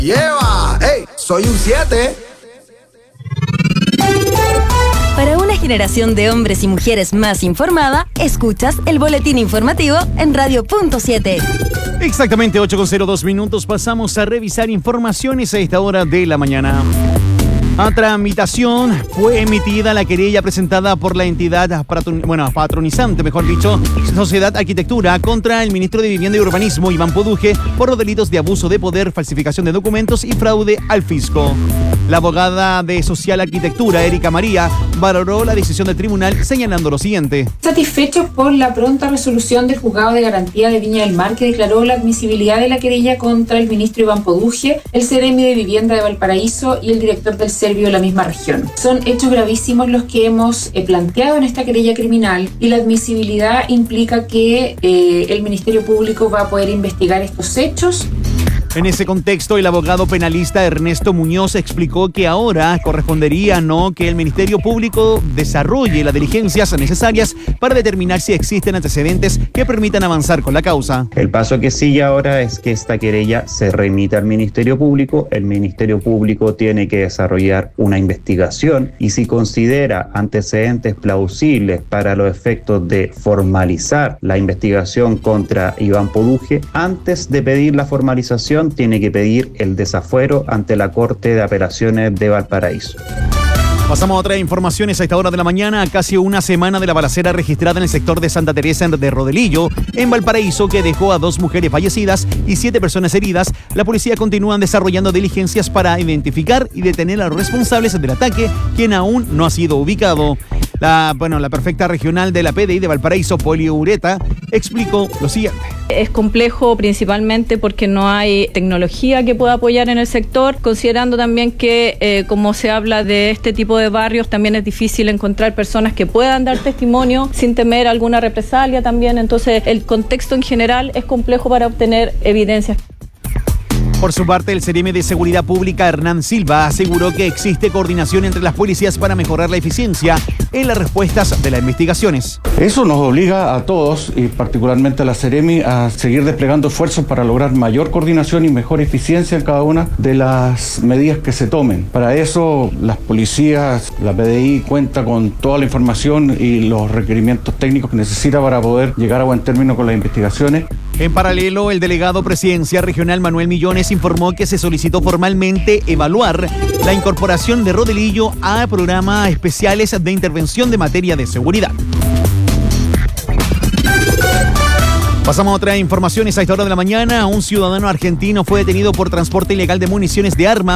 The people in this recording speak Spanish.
¡Lleva! ¡Hey! ¡Soy un 7! Para una generación de hombres y mujeres más informada, escuchas el boletín informativo en Radio.7. Exactamente 8:02 minutos. Pasamos a revisar informaciones a esta hora de la mañana. A tramitación fue emitida la querella presentada por la entidad patronizante, Sociedad Arquitectura, contra el ministro de Vivienda y Urbanismo, Iván Poduje, por los delitos de abuso de poder, falsificación de documentos y fraude al fisco. La abogada de Social Arquitectura, Erika María, valoró la decisión del tribunal señalando lo siguiente. Satisfechos por la pronta resolución del Juzgado de Garantía de Viña del Mar, que declaró la admisibilidad de la querella contra el ministro Iván Poduje, el Ceremi de Vivienda de Valparaíso y el director del Servio de la misma región. Son hechos gravísimos los que hemos planteado en esta querella criminal, y la admisibilidad implica que el Ministerio Público va a poder investigar estos hechos. En ese contexto, el abogado penalista Ernesto Muñoz explicó que ahora correspondería que el Ministerio Público desarrolle las diligencias necesarias para determinar si existen antecedentes que permitan avanzar con la causa. El paso que sigue ahora es que esta querella se remita al Ministerio Público. El Ministerio Público tiene que desarrollar una investigación y, si considera antecedentes plausibles para los efectos de formalizar la investigación contra Iván Poduje, antes de pedir la formalización tiene que pedir el desafuero ante la Corte de Apelaciones de Valparaíso. Pasamos a otras informaciones a esta hora de la mañana. Casi una semana de la balacera registrada en el sector de Santa Teresa de Rodelillo, en Valparaíso, que dejó a 2 mujeres fallecidas y 7 personas heridas, la policía continúa desarrollando diligencias para identificar y detener a los responsables del ataque, quien aún no ha sido ubicado. La prefecta regional de la PDI de Valparaíso, Polio Ureta, explicó lo siguiente. Es complejo principalmente porque no hay tecnología que pueda apoyar en el sector, considerando también que como se habla de este tipo de barrios, también es difícil encontrar personas que puedan dar testimonio sin temer alguna represalia también. Entonces el contexto en general es complejo para obtener evidencias. Por su parte, el Ceremi de Seguridad Pública, Hernán Silva, aseguró que existe coordinación entre las policías para mejorar la eficiencia en las respuestas de las investigaciones. Eso nos obliga a todos, y particularmente a la Ceremi, a seguir desplegando esfuerzos para lograr mayor coordinación y mejor eficiencia en cada una de las medidas que se tomen. Para eso, las policías, la PDI cuenta con toda la información y los requerimientos técnicos que necesita para poder llegar a buen término con las investigaciones. En paralelo, el delegado Presidencia Regional Manuel Millones informó que se solicitó formalmente evaluar la incorporación de Rodelillo a programas especiales de intervención de materia de seguridad. Pasamos a otras informaciones a esta hora de la mañana. Un ciudadano argentino fue detenido por transporte ilegal de municiones de armas